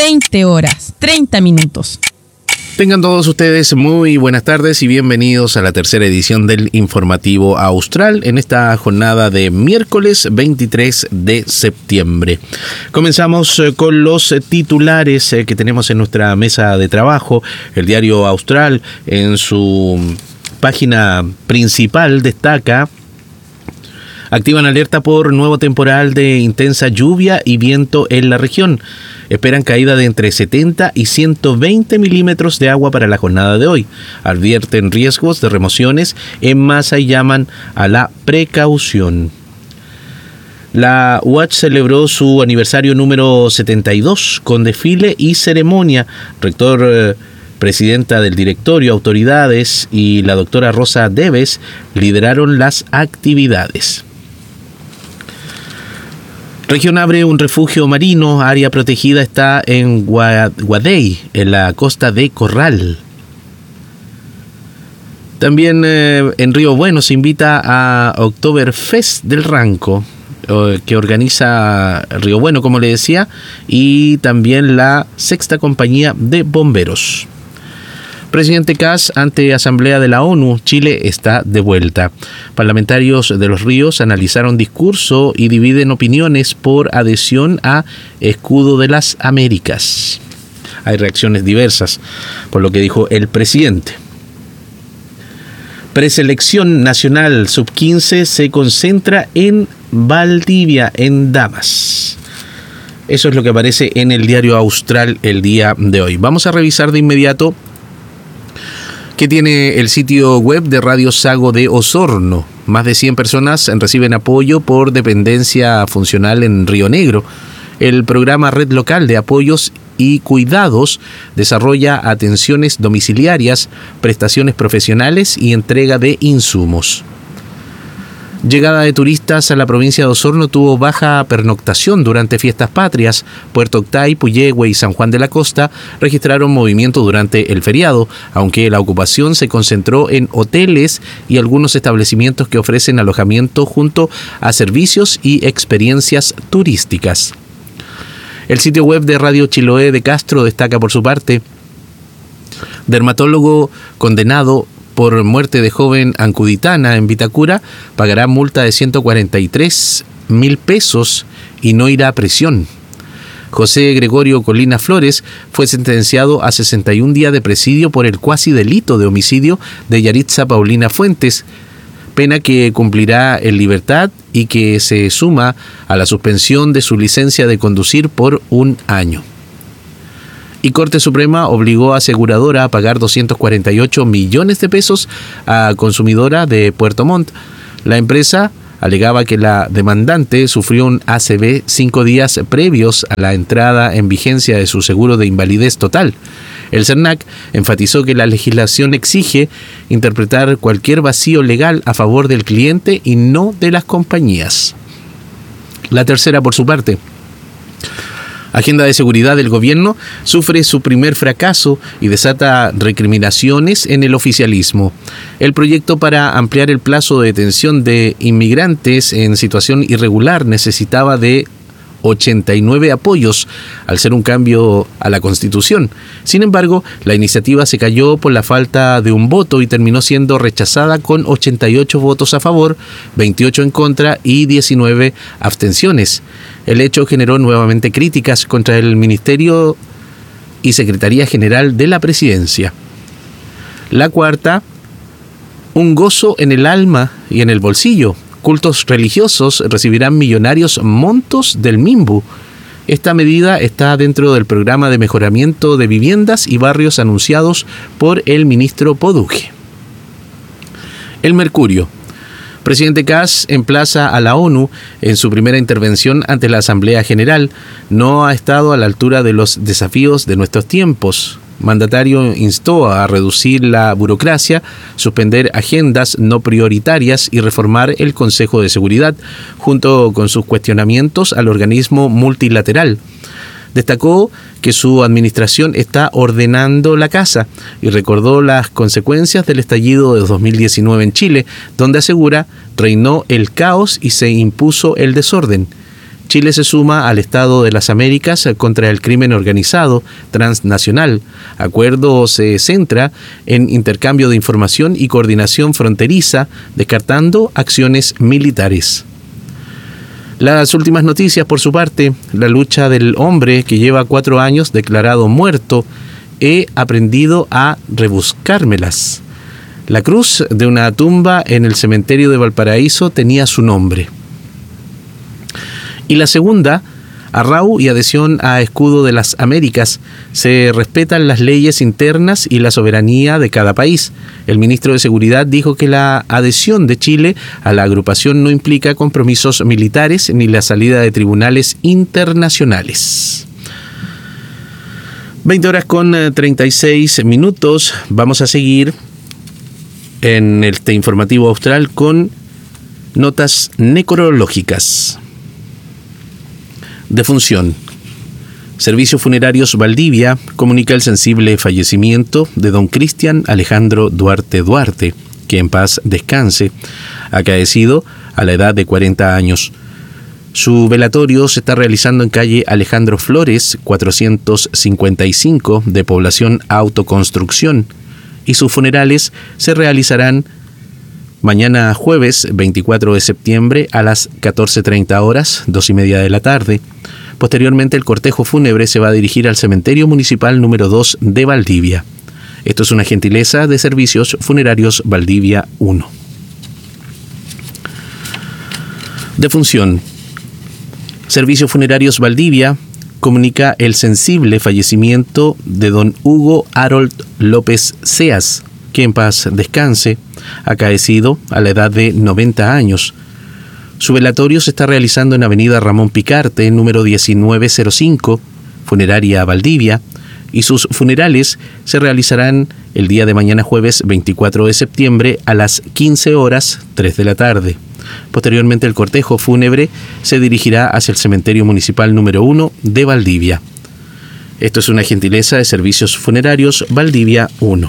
20 horas, 30 minutos. Tengan todos ustedes muy buenas tardes y bienvenidos a la tercera edición del Informativo Austral en esta jornada de miércoles 23 de septiembre. Comenzamos con los titulares que tenemos en nuestra mesa de trabajo. El diario Austral en su página principal destaca: activan alerta por nuevo temporal de intensa lluvia y viento en la región. Esperan caída de entre 70 y 120 milímetros de agua para la jornada de hoy. Advierten riesgos de remociones en masa y llaman a la precaución. La UACH celebró su aniversario número 72 con desfile y ceremonia. Rector, presidenta del directorio, autoridades y la doctora Rosa Deves lideraron las actividades. Región abre un refugio marino, área protegida está en Guadey, en la costa de Corral. También en Río Bueno se invita a Oktoberfest del Ranco, que organiza Río Bueno, como le decía, y también la Sexta Compañía de Bomberos. Presidente Kast ante Asamblea de la ONU, Chile está de vuelta. Parlamentarios de Los Ríos analizaron discurso y dividen opiniones por adhesión a Escudo de las Américas. Hay reacciones diversas por lo que dijo el presidente. Preselección nacional sub-15 se concentra en Valdivia, en Damas. Eso es lo que aparece en el diario Austral el día de hoy. Vamos a revisar de inmediato que tiene el sitio web de Radio Sago de Osorno. Más de 100 personas reciben apoyo por dependencia funcional en Río Negro. El programa Red Local de Apoyos y Cuidados desarrolla atenciones domiciliarias, prestaciones profesionales y entrega de insumos. Llegada de turistas a la provincia de Osorno tuvo baja pernoctación durante fiestas patrias. Puerto Octay, Puyehue y San Juan de la Costa registraron movimiento durante el feriado, aunque la ocupación se concentró en hoteles y algunos establecimientos que ofrecen alojamiento junto a servicios y experiencias turísticas. El sitio web de Radio Chiloé de Castro destaca por su parte: dermatólogo condenado por muerte de joven ancuditana en Vitacura pagará multa de 143.000 pesos y no irá a prisión. José Gregorio Colina Flores fue sentenciado a 61 días de presidio por el cuasi delito de homicidio de Yaritza Paulina Fuentes, pena que cumplirá en libertad y que se suma a la suspensión de su licencia de conducir por 1 año. Y Corte Suprema obligó a aseguradora a pagar 248 millones de pesos a consumidora de Puerto Montt. La empresa alegaba que la demandante sufrió un ACV 5 días previos a la entrada en vigencia de su seguro de invalidez total. El CERNAC enfatizó que la legislación exige interpretar cualquier vacío legal a favor del cliente y no de las compañías. La Tercera, por su parte: agenda de seguridad del gobierno sufre su primer fracaso y desata recriminaciones en el oficialismo. El proyecto para ampliar el plazo de detención de inmigrantes en situación irregular necesitaba de 89 apoyos, al ser un cambio a la Constitución. Sin embargo, la iniciativa se cayó por la falta de un voto y terminó siendo rechazada con 88 votos a favor, 28 en contra y 19 abstenciones. El hecho generó nuevamente críticas contra el Ministerio y Secretaría General de la Presidencia. La cuarta: un gozo en el alma y en el bolsillo. Cultos religiosos recibirán millonarios montos del MIMBU. Esta medida está dentro del programa de mejoramiento de viviendas y barrios anunciados por el ministro Poduje. El Mercurio: presidente Kast emplaza a la ONU en su primera intervención ante la Asamblea General. No ha estado a la altura de los desafíos de nuestros tiempos. Mandatario instó a reducir la burocracia, suspender agendas no prioritarias y reformar el Consejo de Seguridad, junto con sus cuestionamientos al organismo multilateral. Destacó que su administración está ordenando la casa y recordó las consecuencias del estallido de 2019 en Chile, donde asegura reinó el caos y se impuso el desorden. Chile se suma al Estado de las Américas contra el crimen organizado transnacional. Acuerdo se centra en intercambio de información y coordinación fronteriza, descartando acciones militares. Las últimas noticias, por su parte, la lucha del hombre que lleva 4 años declarado muerto. He aprendido a rebuscármelas. La cruz de una tumba en el cementerio de Valparaíso tenía su nombre. Y la segunda, arrau y adhesión a escudo de las Américas. Se respetan las leyes internas y la soberanía de cada país. El ministro de Seguridad dijo que la adhesión de Chile a la agrupación no implica compromisos militares ni la salida de tribunales internacionales. 20 horas con 36 minutos. Vamos a seguir en este informativo austral con notas necrológicas. Defunción. Servicios Funerarios Valdivia comunica el sensible fallecimiento de don Cristian Alejandro Duarte Duarte, que en paz descanse, acaecido a la edad de 40 años. Su velatorio se está realizando en calle Alejandro Flores, 455, de población Autoconstrucción, y sus funerales se realizarán mañana jueves 24 de septiembre a las 14:30 horas, 2:30 de la tarde. Posteriormente el cortejo fúnebre se va a dirigir al cementerio municipal número 2 de Valdivia. Esto es una gentileza de Servicios Funerarios Valdivia 1. Defunción. Servicios Funerarios Valdivia comunica el sensible fallecimiento de don Hugo Harold López Seas, que en paz descanse, acaecido a la edad de 90 años. Su velatorio se está realizando en avenida Ramón Picarte, número 1905, Funeraria Valdivia, y sus funerales se realizarán el día de mañana jueves 24 de septiembre a las 15 horas, 3 de la tarde. Posteriormente el cortejo fúnebre se dirigirá hacia el cementerio municipal número 1 de Valdivia. Esto es una gentileza de Servicios Funerarios Valdivia 1.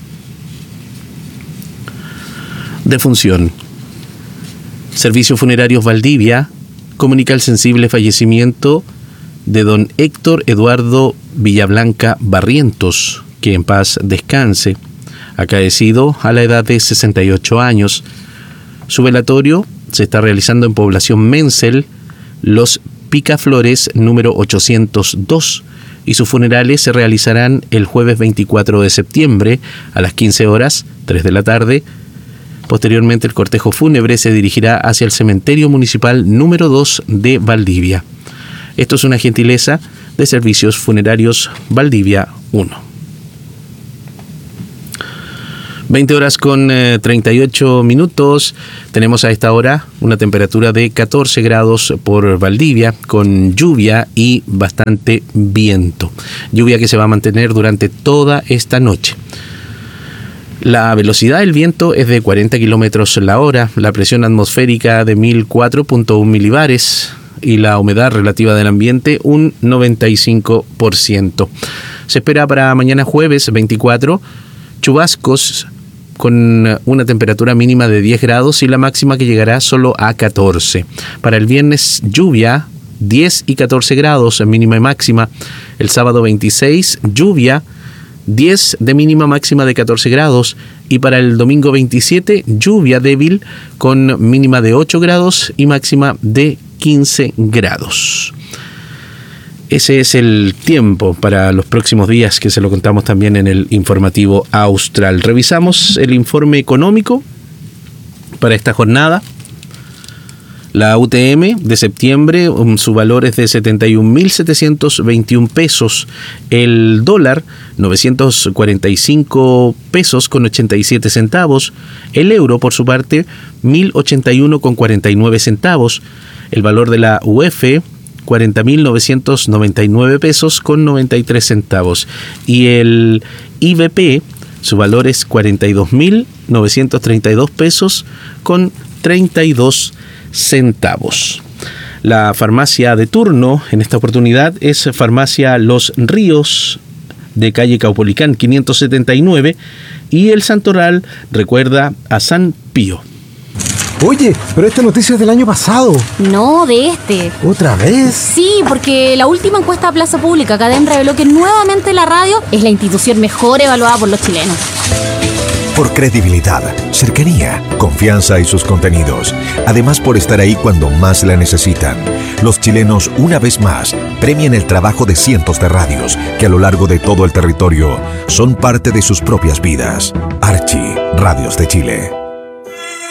Defunción. Servicios Funerarios Valdivia comunica el sensible fallecimiento de don Héctor Eduardo Villablanca Barrientos, que en paz descanse, acaecido a la edad de 68 años. Su velatorio se está realizando en población Mencel, Los Picaflores, número 802, y sus funerales se realizarán el jueves 24 de septiembre a las 15 horas, 3 de la tarde. Posteriormente el cortejo fúnebre se dirigirá hacia el cementerio municipal número 2 de Valdivia. Esto es una gentileza de Servicios Funerarios Valdivia 1. 20 horas con 38 minutos. Tenemos a esta hora una temperatura de 14 grados por Valdivia, con lluvia y bastante viento. Lluvia que se va a mantener durante toda esta noche. La velocidad del viento es de 40 kilómetros la hora, la presión atmosférica de 1004.1 milibares y la humedad relativa del ambiente un 95%. Se espera para mañana jueves 24 chubascos con una temperatura mínima de 10 grados y la máxima que llegará solo a 14. Para el viernes lluvia 10 y 14 grados mínima y máxima. El sábado 26 lluvia 10 de mínima, máxima de 14 grados. Y para el domingo 27, lluvia débil con mínima de 8 grados y máxima de 15 grados. Ese es el tiempo para los próximos días, que se lo contamos también en el informativo austral. Revisamos el informe económico para esta jornada. La UTM de septiembre, su valor es de 71.721 pesos. El dólar, 945 pesos con 87 centavos. El euro, por su parte, 1.081 con 49 centavos. El valor de la UF, 40.999 pesos con 93 centavos. Y el IBP, su valor es 42.932 pesos con 32 centavos. La farmacia de turno en esta oportunidad es Farmacia Los Ríos, de calle Caupolicán 579, y el santoral recuerda a San Pío. Oye, pero esta noticia es del año pasado. No, de este. ¿Otra vez? Sí, porque la última encuesta de Plaza Pública, Cadem, reveló que nuevamente la radio es la institución mejor evaluada por los chilenos. Por credibilidad, cercanía, confianza y sus contenidos. Además, por estar ahí cuando más la necesitan. Los chilenos, una vez más, premian el trabajo de cientos de radios que a lo largo de todo el territorio son parte de sus propias vidas. Archi, Radios de Chile.